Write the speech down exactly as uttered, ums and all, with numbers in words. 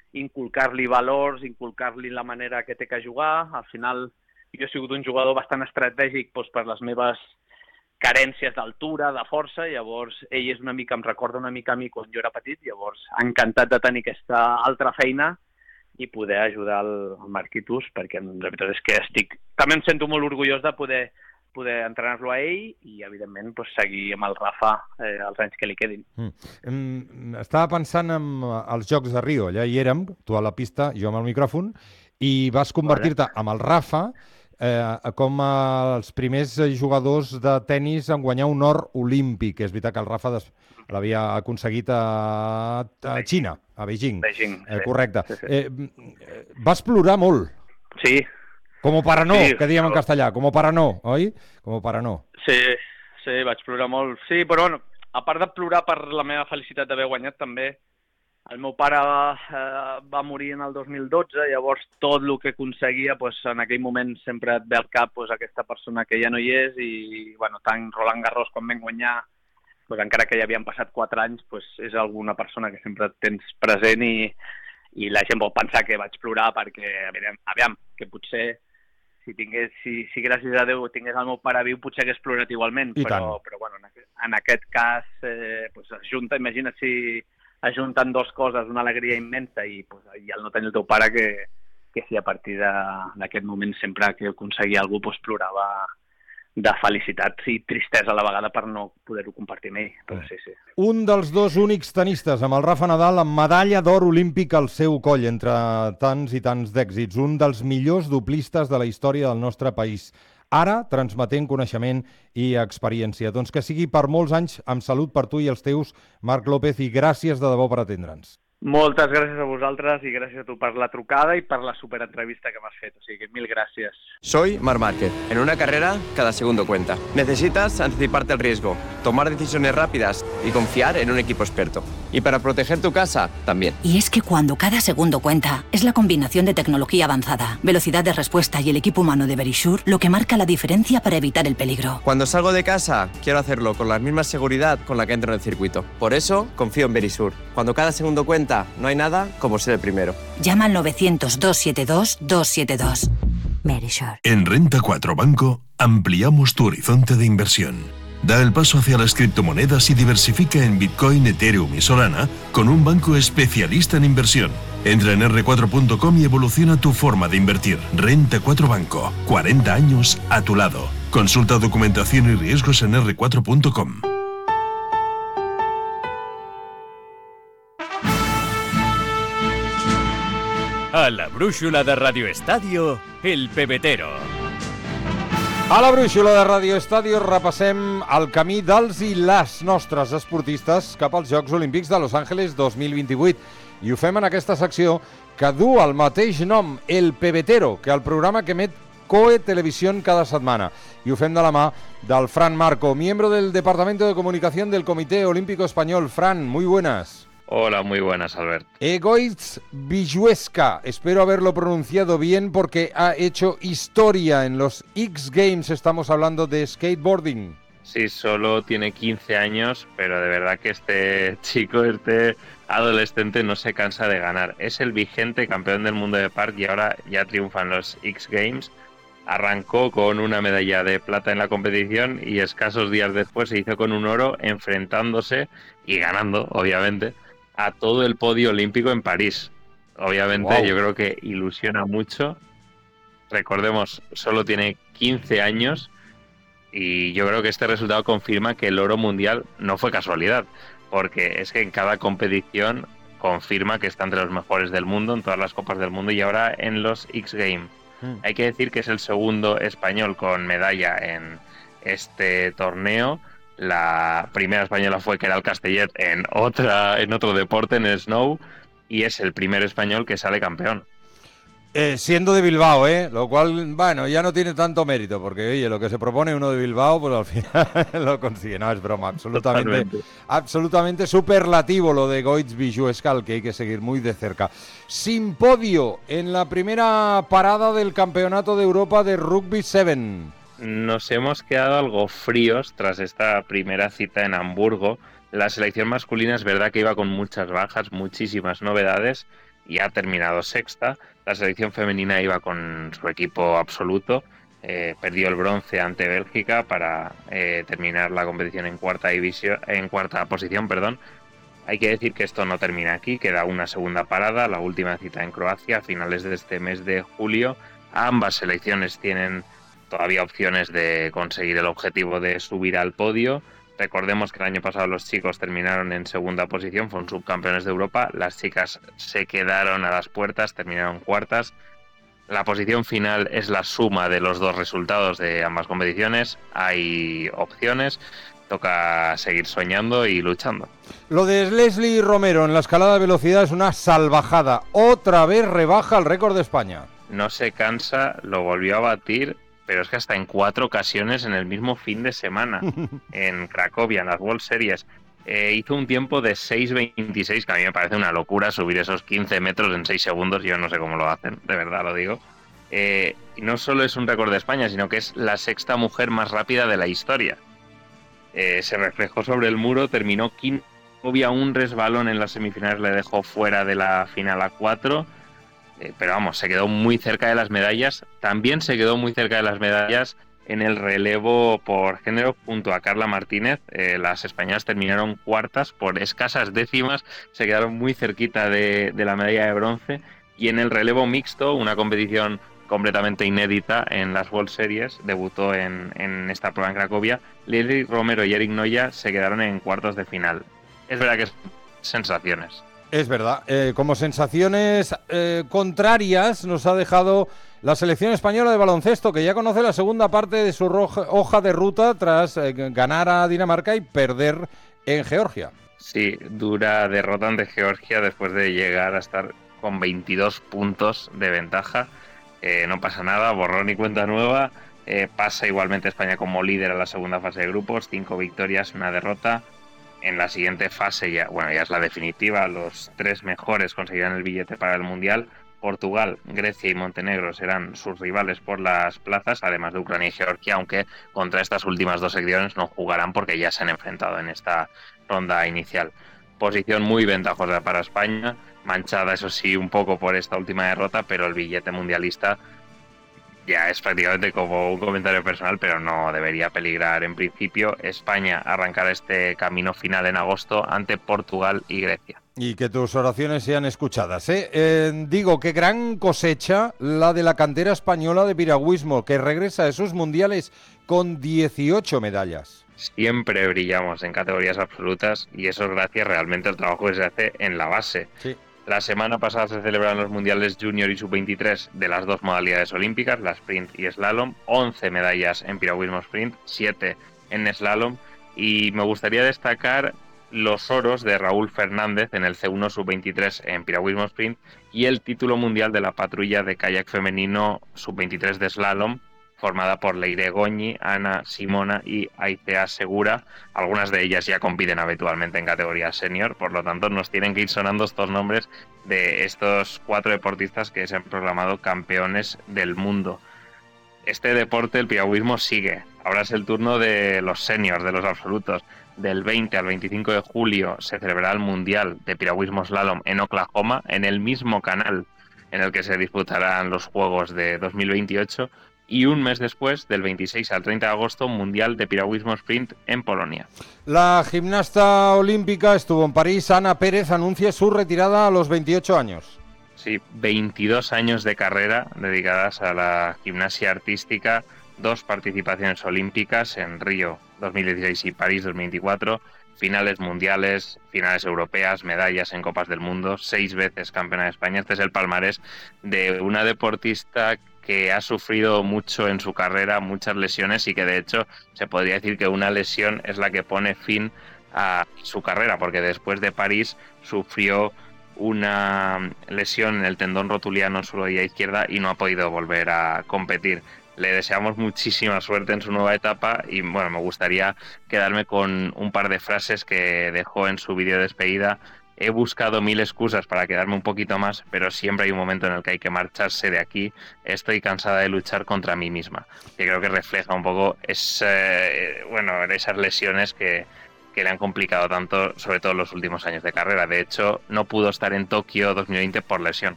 inculcar-li valors, inculcar-li la manera que té que jugar. Al final, jo he sigut un jugador bastant estratègic doncs, per les meves carències d'altura, de força, llavors ell és una mica, em recorda una mica a mi quan jo era petit, llavors encantat de tenir aquesta altra feina i poder ajudar el, el Marquitos, perquè la veritat és que estic... També em sento molt orgullós de poder, poder entrenar-lo a ell i, evidentment, doncs, seguir amb el Rafa eh, els anys que li quedin. Mm. Estava pensant en els Jocs de Rio, allà hi érem, tu a la pista, jo amb el micròfon, i vas convertir-te vale. amb el Rafa eh, com els primers jugadors de tennis en guanyar un or olímpic. És veritat que el Rafa des... l'havia aconseguit a, a Xina, a Beijing. Beijing, eh, sí. Correcte. Sí, sí. Eh, vas plorar molt. Sí. Como para no, sí, que diem però... en castellà, como para no, oi? Como para no. Sí, sí, vaig plorar molt. Sí, però bueno, a part de plorar per la meva felicitat d'haver guanyat, també el meu pare eh, va morir en el dos mil dotze, llavors tot el que aconseguia, pues, en aquell moment sempre et ve al cap pues, aquesta persona que ja no hi és i, bueno, tant Roland Garros com vam guanyar, pues, encara que ja havien passat quatre anys, pues, és alguna persona que sempre tens present i, i la gent pot pensar que vaig plorar perquè, aviam, aviam que potser si tingués, si, si gràcies a Déu tingués el meu pare viu, potser hagués plorat igualment, I però, tant. però bueno, en aquest, en aquest cas, eh, pues, es junta, imagina't si ajunten dues coses, una alegria immensa i, pues, i el no tenir el teu pare que, que si a partir d'aquest moment sempre que aconseguia algú pues, plorava de felicitat i tristesa a la vegada per no poder-ho compartir amb ell, però sí, sí. Un dels dos únics tenistes amb el Rafa Nadal amb medalla d'or olímpic al seu coll, entre tants i tants d'èxits. Un dels millors doplistes de la història del nostre país. Ara transmetent coneixement i experiència. Doncs que sigui per molts anys amb salut per tu i els teus, Marc López, i gràcies de debò per atendre'ns. Moltes gràcies a vosaltres i gràcies a tu per la trucada i per la superentrevista que m'has fet. O sigui, mil gràcies. Soy Marc Márquez. En una carrera, cada segundo cuenta. Necesitas anticiparte al riesgo, tomar decisiones rápidas y confiar en un equipo experto. Y para proteger tu casa, también. Y es que cuando cada segundo cuenta, es la combinación de tecnología avanzada, velocidad de respuesta y el equipo humano de Verisure lo que marca la diferencia para evitar el peligro. Cuando salgo de casa, quiero hacerlo con la misma seguridad con la que entro en el circuito. Por eso, confío en Verisure. Cuando cada segundo cuenta, no hay nada como ser el primero. Llama al novecientos, doscientos setenta y dos, doscientos setenta y dos. Verisure. En Renta cuatro Banco ampliamos tu horizonte de inversión. Da el paso hacia las criptomonedas y diversifica en Bitcoin, Ethereum y Solana con un banco especialista en inversión. Entra en erre cuatro punto com y evoluciona tu forma de invertir. Renta cuatro Banco. cuarenta años a tu lado. Consulta documentación y riesgos en erre cuatro punto com. A la brúixola de Radio Estadio, el pebetero. A la brúixola de Radio Estadio repassem el camí dels i les nostres esportistes cap als Jocs Olímpics de Los Angeles dos mil vint-i-vuit. I ho fem en aquesta secció que du el mateix nom, el pebetero, que el programa que emet COE Televisión cada setmana. I ho fem de la mà del Fran Marco, miembro del Departamento de Comunicación del Comité Olímpico Español. Fran, muy buenas. Hola, muy buenas, Albert. Egoitz Villuesca, espero haberlo pronunciado bien porque ha hecho historia en los X Games. Estamos hablando de skateboarding. Sí, solo tiene quince años, pero de verdad que este chico, este adolescente no se cansa de ganar. Es el vigente campeón del mundo de park y ahora ya triunfa en los X Games. Arrancó con una medalla de plata en la competición y escasos días después se hizo con un oro, enfrentándose y ganando, obviamente, a todo el podio olímpico en París. Obviamente, wow. Yo creo que ilusiona mucho. Recordemos, solo tiene quince años y yo creo que este resultado confirma que el oro mundial no fue casualidad, porque es que en cada competición confirma que está entre los mejores del mundo, en todas las copas del mundo y ahora en los X Games. Mm. Hay que decir que es el segundo español con medalla en este torneo. La primera española fue Queralt Castellet en otra en otro deporte, en el snow, y es el primer español que sale campeón. Eh, siendo de Bilbao, ¿eh? Lo cual, bueno, ya no tiene tanto mérito, porque, oye, lo que se propone uno de Bilbao, pues al final lo consigue. No, es broma, absolutamente, absolutamente superlativo lo de Egoitz Villuesca, que hay que seguir muy de cerca. Sin podio en la primera parada del Campeonato de Europa de Rugby siete. Nos hemos quedado algo fríos tras esta primera cita en Hamburgo. La selección masculina es verdad que iba con muchas bajas, muchísimas novedades, y ha terminado sexta. La selección femenina iba con su equipo absoluto, eh, perdió el bronce ante Bélgica para eh, terminar la competición en cuarta división, en cuarta posición, perdón. Hay que decir que esto no termina aquí, queda una segunda parada, la última cita en Croacia a finales de este mes de julio. Ambas selecciones tienen todavía opciones de conseguir el objetivo de subir al podio. Recordemos que el año pasado los chicos terminaron en segunda posición, fueron subcampeones de Europa. Las chicas se quedaron a las puertas, terminaron cuartas. La posición final es la suma de los dos resultados de ambas competiciones. Hay opciones, toca seguir soñando y luchando. Lo de Leslie Romero en la escalada de velocidad es una salvajada. Otra vez rebaja el récord de España. No se cansa, lo volvió a batir, pero es que hasta en cuatro ocasiones en el mismo fin de semana, en Cracovia, en las World Series. Eh, hizo un tiempo de seis veintiséis, que a mí me parece una locura subir esos quince metros en seis segundos, yo no sé cómo lo hacen, de verdad lo digo. Eh, y no solo es un récord de España, sino que es la sexta mujer más rápida de la historia. Eh, se reflejó sobre el muro, terminó quinta, había un resbalón en las semifinales, le dejó fuera de la final a cuatro, eh, pero vamos, se quedó muy cerca de las medallas. También se quedó muy cerca de las medallas en el relevo por género junto a Carla Martínez. Eh, las españolas terminaron cuartas por escasas décimas, se quedaron muy cerquita de, de la medalla de bronce. Y en el relevo mixto, una competición completamente inédita en las World Series, debutó en, en esta prueba en Cracovia, Leslie Romero y Eric Noya se quedaron en cuartos de final. Es verdad que es sensaciones. Es verdad, eh, como sensaciones eh, contrarias nos ha dejado la selección española de baloncesto, que ya conoce la segunda parte de su roja, hoja de ruta tras eh, ganar a Dinamarca y perder en Georgia. Sí, dura derrota ante Georgia después de llegar a estar con veintidós puntos de ventaja. Eh, no pasa nada, borrón y cuenta nueva. Eh, pasa igualmente España como líder a la segunda fase de grupos, cinco victorias, una derrota. En la siguiente fase, ya, bueno, ya es la definitiva, los tres mejores conseguirán el billete para el Mundial. Portugal, Grecia y Montenegro serán sus rivales por las plazas, además de Ucrania y Georgia, aunque contra estas últimas dos selecciones no jugarán porque ya se han enfrentado en esta ronda inicial. Posición muy ventajosa para España, manchada eso sí un poco por esta última derrota, pero el billete mundialista ya es prácticamente como un comentario personal, pero no debería peligrar en principio. España arrancará este camino final en agosto ante Portugal y Grecia. Y que tus oraciones sean escuchadas, ¿eh? Eh, digo, qué gran cosecha la de la cantera española de piragüismo, que regresa a esos mundiales con dieciocho medallas. Siempre brillamos en categorías absolutas y eso es gracias realmente al trabajo que se hace en la base. Sí. La semana pasada se celebraron los mundiales junior y sub veintitrés de las dos modalidades olímpicas, la sprint y slalom, once medallas en piragüismo sprint, siete en slalom, y me gustaría destacar los oros de Raúl Fernández en el C uno sub veintitrés en piragüismo sprint y el título mundial de la patrulla de kayak femenino sub veintitrés de slalom, formada por Leire Goñi, Ana Simona y Aicea Segura. Algunas de ellas ya compiten habitualmente en categoría senior, por lo tanto nos tienen que ir sonando estos nombres de estos cuatro deportistas que se han proclamado campeones del mundo. Este deporte, el piragüismo, sigue. Ahora es el turno de los seniors, de los absolutos. Del veinte al veinticinco de julio se celebrará el Mundial de Piragüismo Slalom en Oklahoma, en el mismo canal en el que se disputarán los Juegos de dos mil veintiocho. Y un mes después, del veintiséis al treinta de agosto, Mundial de Piragüismo Sprint en Polonia. La gimnasta olímpica estuvo en París. Ana Pérez anuncia su retirada a los veintiocho años. Sí, veintidós años de carrera dedicadas a la gimnasia artística, dos participaciones olímpicas en Río dos mil dieciséis y París dos mil veinticuatro, finales mundiales, finales europeas, medallas en Copas del Mundo, seis veces campeona de España. Este es el palmarés de una deportista que ha sufrido mucho en su carrera, muchas lesiones, y que de hecho se podría decir que una lesión es la que pone fin a su carrera, porque después de París sufrió una lesión en el tendón rotuliano en su rodilla izquierda y no ha podido volver a competir. Le deseamos muchísima suerte en su nueva etapa y bueno, me gustaría quedarme con un par de frases que dejó en su vídeo de despedida. He buscado mil excusas para quedarme un poquito más, pero siempre hay un momento en el que hay que marcharse de aquí. Estoy cansada de luchar contra mí misma. Que creo que refleja un poco ese, bueno, esas lesiones que, que le han complicado tanto, sobre todo en los últimos años de carrera. De hecho, no pudo estar en Tokio dos mil veinte por lesión.